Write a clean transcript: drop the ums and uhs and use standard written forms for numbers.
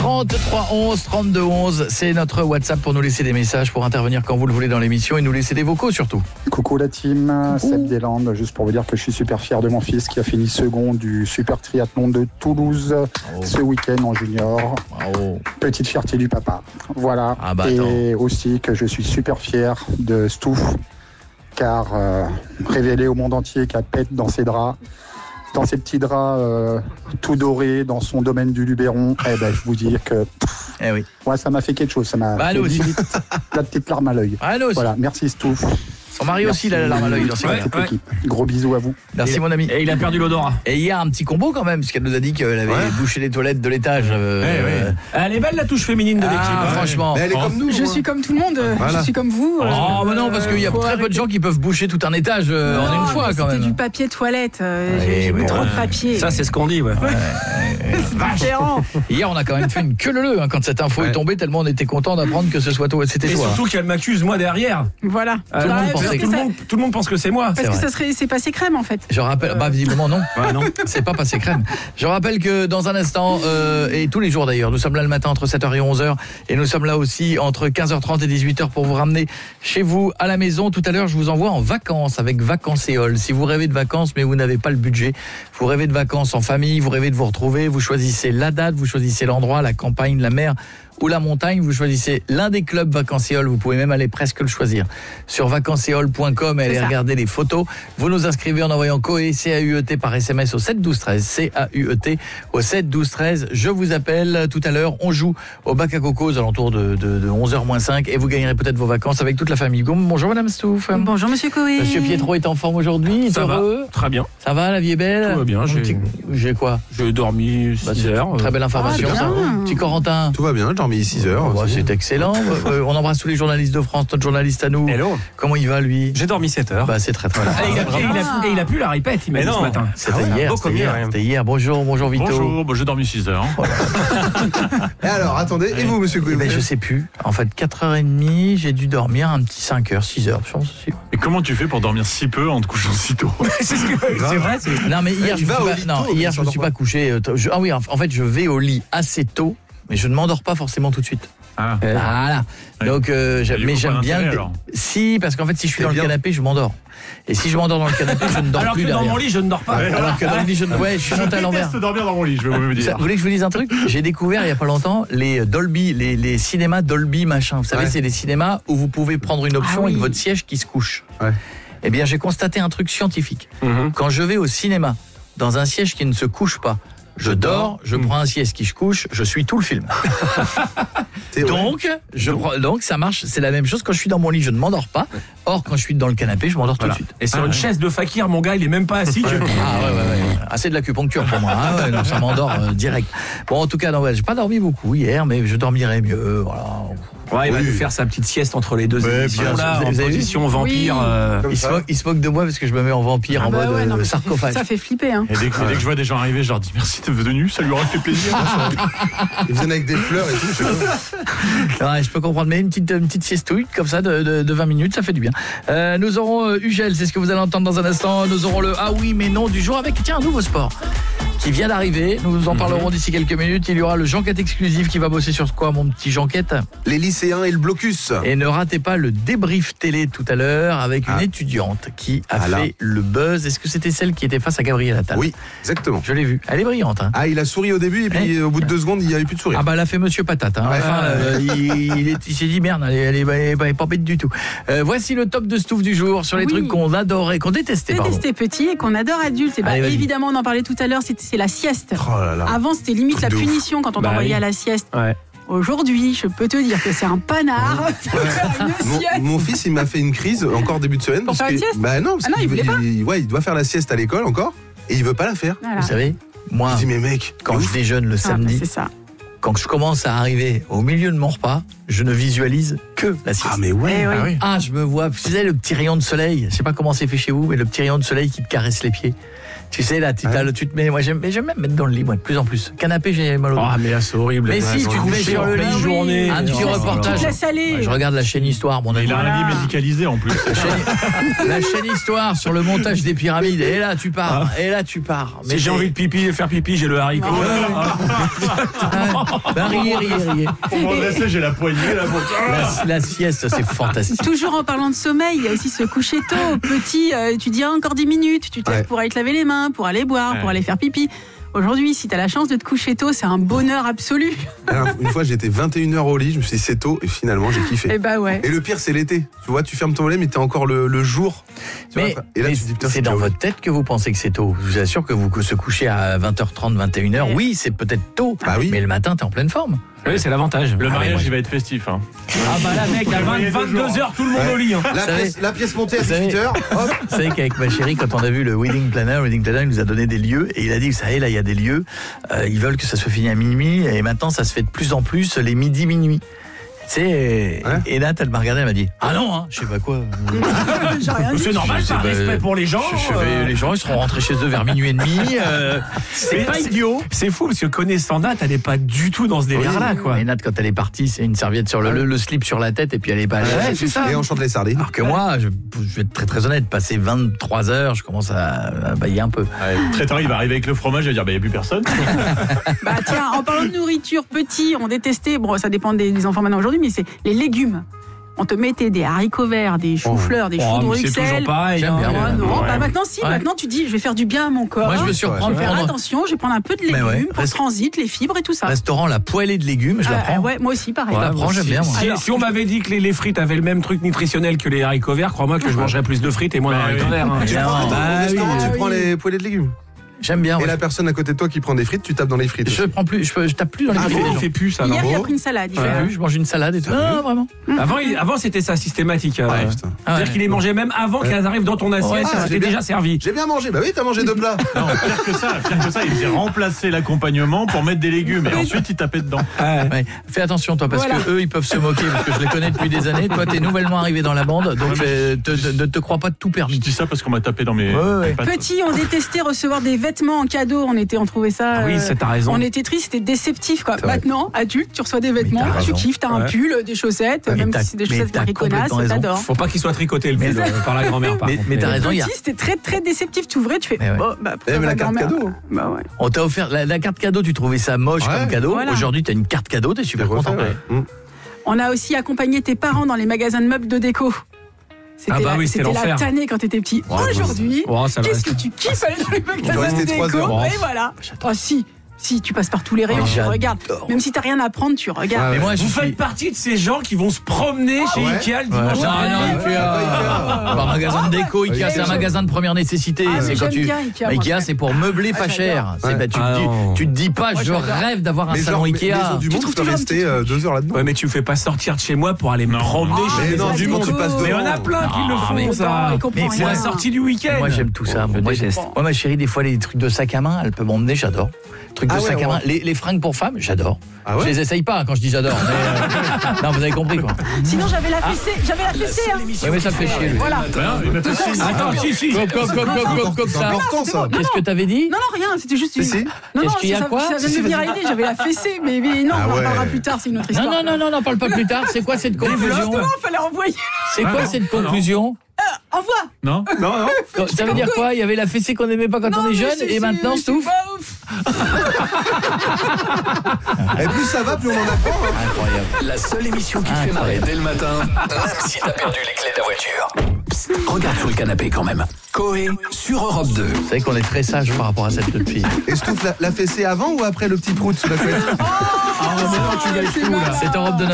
33 11 32 11, c'est notre WhatsApp pour nous laisser des messages, pour intervenir quand vous le voulez dans l'émission et nous laisser des vocaux surtout. Coucou la team, Seb Deslandes, juste pour vous dire que je suis super fier de mon fils qui a fini second du super triathlon de Toulouse ce week-end en junior. Petite fierté du papa. Voilà. Et aussi que je suis super fier de Stouff, car révélé au monde entier qu'elle pète dans ses draps. Dans ses petits draps tout dorés dans son domaine du Luberon, je vous dis que ça m'a fait quelque chose, ça m'a fait limite la petite larme à l'œil. Voilà, merci Stouff. Son mari aussi, il a la larme à l'œil dans ses Gros bisous à vous. Merci mon ami. Et il a perdu l'odorat. Et il y a un petit combo quand même, puisqu'elle nous a dit qu'elle avait bouché les toilettes de l'étage. Elle est belle la touche féminine de l'équipe. Franchement. Mais elle est comme nous. Je suis comme tout le monde, je suis comme vous. Mais non, parce qu'il y a très peu de gens qui peuvent boucher tout un étage en une fois quand même. C'était du papier toilette, j'ai mis trop de papier. Ça c'est ce qu'on dit, C'est différent. Hier on a quand même fait une queue leu quand cette info est tombée, tellement on était content d'apprendre que ce soit toi. C'était toi. Et surtout qu'elle m'accuse moi derrière. Voilà. Tout le monde pense que c'est moi. Parce que c'est passé crème en fait. Je rappelle, visiblement non. Non, c'est pas passé crème. Je rappelle que dans un instant, et tous les jours d'ailleurs, nous sommes là le matin entre 7h et 11h, et nous sommes là aussi entre 15h30 et 18h pour vous ramener chez vous à la maison. Tout à l'heure, je vous envoie en vacances avec Vacancéole. Si vous rêvez de vacances mais vous n'avez pas le budget, vous rêvez de vacances en famille, vous rêvez de vous retrouver, vous choisissez la date, vous choisissez l'endroit, la campagne, la mer ou la montagne, vous choisissez l'un des clubs Vacancéole, vous pouvez même aller presque le choisir sur vacancéole.com et aller regarder les photos. Vous nous inscrivez en envoyant COE, C-A-U-E-T par SMS au 7 12 13, C-A-U-E-T au 7 12 13. Je vous appelle tout à l'heure, on joue au bac à coco aux alentours de 11h-5 et vous gagnerez peut-être vos vacances avec toute la famille. Bonjour Madame Stouff. Bonjour Monsieur Coé. Monsieur Pietro est en forme aujourd'hui, ça heureux. Va, très bien. Ça va, la vie est belle? Tout va bien, j'ai quoi? J'ai dormi 6 heures. Très belle information ça. Petit Corentin. Tout va bien, j'ai dormi 6 heures. C'est excellent. On embrasse tous les journalistes de France, notre journaliste à nous. Hello. Comment il va lui? J'ai dormi 7 heures. C'est très bien. Et il a pu la répète, il m'a dit ce matin. C'était hier. Bonjour Vito. Bonjour, j'ai dormi 6 heures. Et alors, attendez, et vous monsieur Goulet? Je sais plus. En fait, 4h30, j'ai dû dormir un petit 5h, 6h, je pense aussi. Et comment tu fais pour dormir si peu en te couchant si tôt? C'est vrai. Non mais hier, je me suis pas couché. En fait, je vais au lit assez tôt, mais je ne m'endors pas forcément tout de suite. Voilà. Donc, mais j'aime bien. Si, parce qu'en fait, si je suis dans le canapé, je m'endors. Et si je m'endors dans le canapé, je ne dors plus derrière. Alors que dans mon lit, je ne dors pas. Alors que dans le lit, je suis monté à l'envers. Je déteste dormir dans mon lit, je vais vous dire. Vous voulez que je vous dise un truc? J'ai découvert il y a pas longtemps les Dolby, les cinémas Dolby machin. Vous savez, c'est des cinémas où vous pouvez prendre une option avec votre siège qui se couche. Eh bien, j'ai constaté un truc scientifique. Quand je vais au cinéma dans un siège qui ne se couche pas, je dors, je prends un siège qui se couche, je suis tout le film. Donc ça marche, c'est la même chose quand je suis dans mon lit, je ne m'endors pas. Or quand je suis dans le canapé, je m'endors tout de suite. Et sur une chaise de fakir, mon gars, il est même pas assis. C'est de l'acupuncture pour moi. Non, ça m'endort direct. Bon, en tout cas, j'ai pas dormi beaucoup hier, mais je dormirai mieux. Voilà. Il va nous faire sa petite sieste entre les deux émissions là, en position vampire. Il se moque de moi parce que je me mets en vampire en mode sarcophage. Ça fait flipper. Et dès que je vois des gens arriver, je leur dis merci d'être venu, ça lui aurait fait plaisir. Ils viennent avec des fleurs et tout. Je peux comprendre, mais une petite siestouille comme ça de 20 minutes, ça fait du bien. Nous aurons Ugel, c'est ce que vous allez entendre dans un instant. Nous aurons le ah oui mais non du jour avec un nouveau sport qui vient d'arriver. Nous en parlerons d'ici quelques minutes. Il y aura le Jean-Quête exclusif qui va bosser sur quoi, mon petit Jean-Quête? Les lycéens et le blocus. Et ne ratez pas le débrief télé tout à l'heure avec une étudiante qui a fait le buzz. Est-ce que c'était celle qui était face à Gabriel Attal? Oui, exactement. Je l'ai vue. Elle est brillante. Il a souri au début et puis au bout de 2 secondes, il n'y avait plus de sourire. Elle a fait Monsieur Patate. Il s'est dit merde, elle est pas bête du tout. Voici le top de Stouff du jour sur les trucs qu'on adorait, qu'on détestait. Détestait petit et qu'on adore adulte. Et évidemment, on en parlait tout à l'heure, c'est la sieste. Avant, c'était limite la punition quand on t'envoyait à la sieste. Aujourd'hui, je peux te dire que c'est un panard. Mon fils, il m'a fait une crise encore début de semaine. Pour faire la sieste? Non, parce il voulait pas. Il doit faire la sieste à l'école encore et il veut pas la faire. Voilà. Vous savez, moi, je dis mais mec, quand je déjeune le samedi, c'est ça. Quand je commence à arriver au milieu de mon repas, je ne visualise que la sieste. Je me vois, vous savez, le petit rayon de soleil, je sais pas comment c'est fait chez vous, mais le petit rayon de soleil qui te caresse les pieds. Tu sais, là, tu te mets. Moi, j'aime même mettre dans le lit, moi, de plus en plus. Canapé, j'ai mal au dos. Ah, mais là, c'est horrible. Mais si, tu te mets sur le lit. Journée. Un petit reportage. Tu te laisses aller. Je regarde la chaîne Histoire, mon ami. Il a un lit médicalisé en plus. La chaîne Histoire sur le montage des pyramides. Et là, tu pars. Mais si j'ai envie de faire pipi, j'ai le haricot. Riez. Pour m'adresser, j'ai la poignée là. La sieste, c'est fantastique. Toujours en parlant de sommeil, il y a aussi se coucher tôt. Petit, tu dis encore 10 minutes, tu te lèves pour aller te laver les mains, pour aller boire, pour aller faire pipi. Aujourd'hui, si tu as la chance de te coucher tôt, c'est un bonheur absolu. Alors, une fois, j'étais 21h au lit, je me suis dit c'est tôt et finalement j'ai kiffé. Et bah ouais. Et le pire, c'est l'été. Tu vois, tu fermes ton lit, mais t'es encore le jour. Mais et là, tu te dis, putain, c'est dans votre tête que vous pensez que c'est tôt. Je vous assure que vous se couchez à 20h30, 21h. Oui, c'est peut-être tôt. Bah oui. Mais le matin, t'es en pleine forme. Oui, c'est l'avantage. Le mariage, il va être festif. Hein. Ah bah là, mec, à 22h, tout le monde au lit. Hein. La pièce montée à 18h. Vous savez qu'avec ma chérie, quand on a vu le Wedding Planner, il nous a donné des lieux et il a dit, vous savez, là, il y a des lieux, ils veulent que ça soit fini à minuit et maintenant, ça se fait de plus en plus les midi-minuit. Tu sais, et Nat, elle m'a regardé, elle m'a dit, ah non, hein, je sais pas quoi. C'est normal, par respect pour les gens. Les gens, ils seront rentrés chez eux vers minuit et demi. C'est pas idiot. C'est fou, parce que connaissant Nat, elle n'est pas du tout dans ce délire-là, quoi. Et Nat, quand elle est partie, c'est une serviette sur le slip sur la tête et puis elle est pas allée. C'est ça. Et on chante les sardines. Alors que moi, je vais être très très honnête, passer 23 heures, je commence à bailler un peu. Traiteur, il va arriver avec le fromage, il va dire, il n'y a plus personne. Bah tiens, en parlant de nourriture, petit, on détestait, bon, ça dépend des enfants maintenant aujourd'hui, mais c'est les légumes. On te mettait des haricots verts, des choux-fleurs, des choux de Bruxelles. C'est toujours pareil. J'aime bien. Bah maintenant, maintenant tu dis, je vais faire du bien à mon corps. Moi, je me surprends. Je vais faire attention, je vais prendre un peu de légumes pour transit, les fibres et tout ça. Restaurant, la poêlée de légumes, je la prends. Ouais, moi aussi, pareil. Je la prends, j'aime bien. Si on m'avait dit que les frites avaient le même truc nutritionnel que les haricots verts, crois-moi que je mangerais plus de frites et moins d'haricots verts. Tu prends les poêlées de légumes. J'aime bien. Et la personne à côté de toi qui prend des frites, tu tapes dans les frites. Je tape plus dans les frites. Il fait plus ça. Hier, il a pris une salade. Je mange une salade et tout. Non, vraiment. Avant, c'était ça systématique. C'est-à-dire qu'il les mangeait même avant qu'elles arrivent dans ton assiette. C'était déjà servi. J'ai bien mangé. Bah oui, t'as mangé 2 plats. Non, pire que ça, il faisait remplacer l'accompagnement pour mettre des légumes et ensuite il tapait dedans. Fais attention toi, parce que eux, ils peuvent se moquer, parce que je les connais depuis des années. Toi, t'es nouvellement arrivé dans la bande, donc ne te crois pas tout permis. Je dis ça parce qu'on m'a tapé dans mes pattes. Petit, on détestait recevoir des vêtements en cadeau. On trouvait ça. Oui, t'as raison. On était triste, c'était déceptif, quoi. Maintenant, adulte, tu reçois des vêtements, tu kiffes, t'as un pull, des chaussettes, même si c'est des chaussettes marquées connasses, t'adores. Faut pas qu'il soit tricoté le pull par la grand-mère. Mais t'as raison, c'était très très déceptif. Tu ouvrais, tu fais. Mais la carte cadeau. Bah ouais. On t'a offert la carte cadeau, tu trouvais ça moche comme cadeau. Voilà. Aujourd'hui, t'as une carte cadeau, t'es super content. On a aussi accompagné tes parents dans les magasins de meubles de déco. C'était la tannée quand t'étais petit. Aujourd'hui, qu'est-ce que tu kiffes aller dans les magasins de déco? Et voilà. Oh si, tu passes par tous les rayons, tu regardes. Même si t'as rien à prendre, tu regardes. Mais moi, vous faites partie de ces gens qui vont se promener chez Ikea le dimanche. Par magasin de déco, Ikea, c'est un magasin de première nécessité. C'est quand Ikea, c'est pour meubler pas cher. Tu te dis pas, je rêve d'avoir un salon Ikea. Du monde, tu peux rester 2 heures là-dedans. Ouais, mais tu me fais pas sortir de chez moi pour aller me promener chez Maison du Monde. Tu passes devant. Mais on a plein qui le font, ça. Mais c'est la sortie du week-end. Moi, j'aime tout ça. Moi, ma chérie, des fois, les trucs de sac à main, elle peut m'emmener, j'adore. Trucs de sac à main. Les fringues pour femmes, j'adore. Je les essaye pas quand je dis j'adore. Non, vous avez compris quoi. Sinon j'avais la fessée. Oui, mais ça me fait chier. Voilà. Attends, si. Comme ça. Qu'est-ce que t'avais dit? Non, rien, c'était juste une. Qu'est-ce qu'il y a quoi? Ça vient de me venir à l'idée, j'avais la fessée, mais non, on en parlera plus tard, c'est une autre histoire. Non, parle pas plus tard. C'est quoi cette conclusion? Justement, fallait envoyer. C'est quoi cette conclusion? Envoie. Non. Ça veut dire quoi? Il y avait la fessée qu'on aimait pas quand on est jeune et maintenant c'est ouf. Et plus ça va, plus on en apprend. Incroyable. La seule émission qui te fait marrer dès le matin, même si t'as perdu les clés de la voiture. Psst, regarde sur le canapé quand même. Coé sur Europe 2. Vous savez qu'on est très sage par rapport à cette petite fille. Et je trouve la fessée avant ou après le petit prout sous la couette? C'est Europe 2.